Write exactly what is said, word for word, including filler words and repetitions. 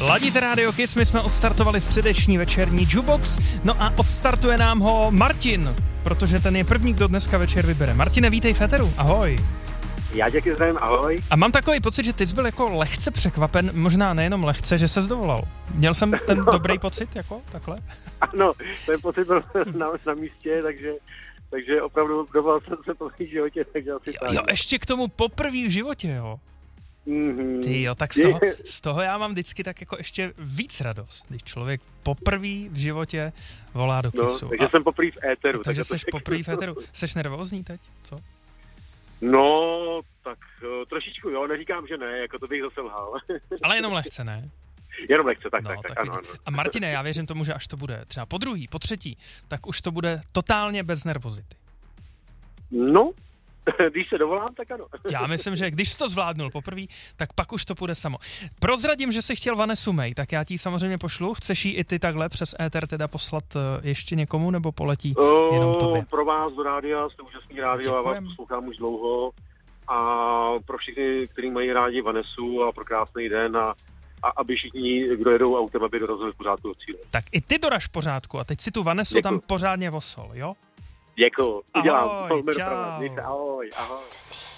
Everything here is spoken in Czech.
Ladíte Rádio Kiss, my jsme odstartovali středeční večerní jukebox, no a odstartuje nám ho Martin, protože ten je první, kdo dneska večer vybere. Martine, vítej v éteru, ahoj. Já tě zdravím, ahoj. A mám takový pocit, že ty jsi byl jako lehce překvapen, možná nejenom lehce, že ses dovolal. Měl jsem ten no. dobrý pocit, jako takhle? Ano, ten pocit byl na, na místě, takže, takže opravdu dovolal jsem se po svým životě, takže asi jo, jo, ještě k tomu poprvý v životě, jo. Mm-hmm. Ty jo, tak z toho, z toho já mám vždycky tak jako ještě víc radost, když člověk poprvý v životě volá do Kissu. No, takže a, jsem poprvý v éteru. Takže jsi poprvý v éteru. Jseš nervózní teď, co? No, tak trošičku jo, neříkám, že ne, jako to bych zase lhal. Ale jenom lehce, ne? Jenom lehce, tak, no, tak, tak, tak tak ano, ano. A Martine, já věřím tomu, že až to bude třeba po druhý, po třetí, tak už to bude totálně bez nervozity. No, když se dovolám, tak ano. Já myslím, že když jsi to zvládnul poprvé, tak pak už to půjde samo. Prozradím, že jsi chtěl Vanessu May, tak já ti samozřejmě pošlu. Chceš jí i ty takhle přes éter teda poslat ještě někomu, nebo poletí o, jenom tobě? Pro vás do rádia, jste úžasný rádio, já vás poslouchám už dlouho. A pro všechny, kteří mají rádi Vanessu a pro krásný den a, a aby všichni, kdo jedou autem, aby dorazili v pořádku do cíle. Tak i ty doraž v pořádku a teď si tu Vanessu Děkuji. Tam pořádně vosol, jo? Děkuji, udělám. Ahoj, čau. Ahoj, ahoj.